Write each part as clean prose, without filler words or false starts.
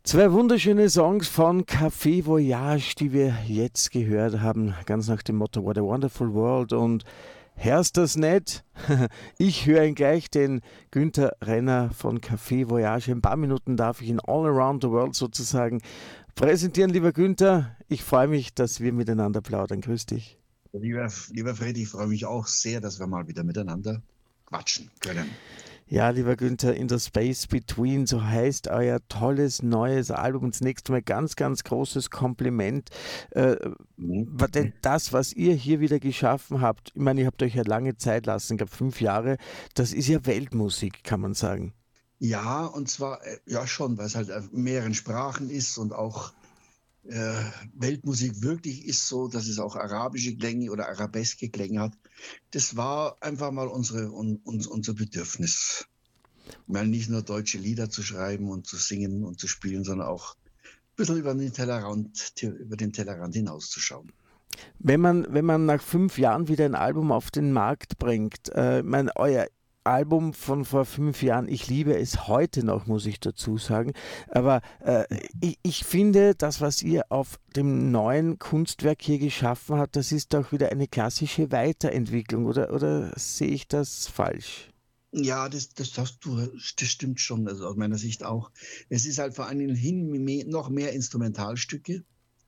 Zwei wunderschöne Songs von Café Voyage, die wir jetzt gehört haben, ganz nach dem Motto What a Wonderful World. Und hörst das nicht? Ich höre ihn gleich, den Günther Renner von Café Voyage. In ein paar Minuten darf ich ihn all around the world sozusagen präsentieren, lieber Günther. Ich freue mich, dass wir miteinander plaudern. Grüß dich. Lieber Freddy, ich freue mich auch sehr, dass wir mal wieder miteinander quatschen können. Ja, lieber Günther, In the Space Between, so heißt euer tolles neues Album. Und zunächst mal ganz, ganz großes Kompliment. Äh, Mhm. denn das, was ihr hier wieder geschaffen habt, ich meine, ihr habt euch ja lange Zeit lassen, ich glaube 5 Jahre, das ist ja Weltmusik, kann man sagen. Ja, und zwar ja schon, weil es halt auf mehreren Sprachen ist und auch äh, Weltmusik wirklich ist so, dass es auch arabische Klänge oder arabeske Klänge hat. Das war einfach mal unser Bedürfnis. Mal nicht nur deutsche Lieder zu schreiben und zu singen und zu spielen, sondern auch ein bisschen über den Tellerrand hinauszuschauen. Wenn man nach 5 Jahren wieder ein Album auf den Markt bringt, ich meine, euer Album von vor 5 Jahren, ich liebe es heute noch, muss ich dazu sagen. Aber ich finde, das, was ihr auf dem neuen Kunstwerk hier geschaffen habt, das ist doch wieder eine klassische Weiterentwicklung, oder sehe ich das falsch? Ja, das stimmt schon, also aus meiner Sicht auch. Es ist halt vor allen Dingen noch mehr Instrumentalstücke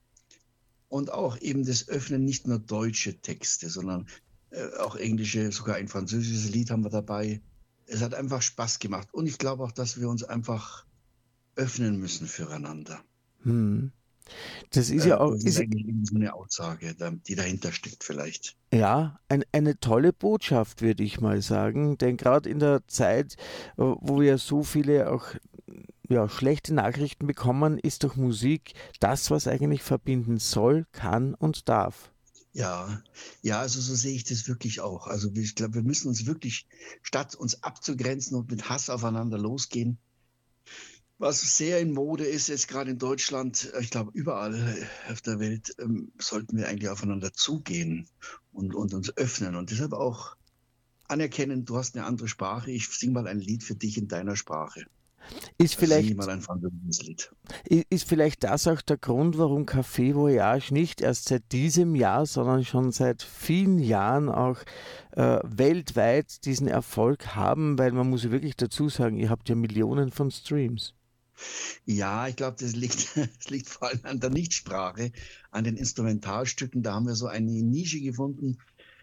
und auch eben das Öffnen nicht nur deutsche Texte, sondern auch englische, sogar ein französisches Lied haben wir dabei. Es hat einfach Spaß gemacht und ich glaube auch, dass wir uns einfach öffnen müssen füreinander. Hm. Das ist ja auch, Das ist eigentlich eben so eine Aussage, die dahinter steckt vielleicht. ja, eine tolle Botschaft, würde ich mal sagen. Denn gerade in der Zeit, wo wir so viele auch ja, schlechte Nachrichten bekommen, ist doch Musik das, was eigentlich verbinden soll, kann und darf. Ja, ja, also so sehe ich das wirklich auch. Also ich glaube, wir müssen uns wirklich, statt uns abzugrenzen und mit Hass aufeinander losgehen, was sehr in Mode ist, jetzt gerade in Deutschland, ich glaube überall auf der Welt, sollten wir eigentlich aufeinander zugehen und uns öffnen und deshalb auch anerkennen, du hast eine andere Sprache, ich singe mal ein Lied für dich in deiner Sprache. Ist Also singe ich mal vielleicht, ein französisches Lied. ist vielleicht das auch der Grund, warum Café Voyage nicht erst seit diesem Jahr, sondern schon seit vielen Jahren auch weltweit diesen Erfolg haben, weil man muss ja wirklich dazu sagen, ihr habt ja Millionen von Streams. Ja, ich glaube, das liegt, das liegt vor allem an der Nichtsprache, an den Instrumentalstücken. Da haben wir so eine Nische gefunden,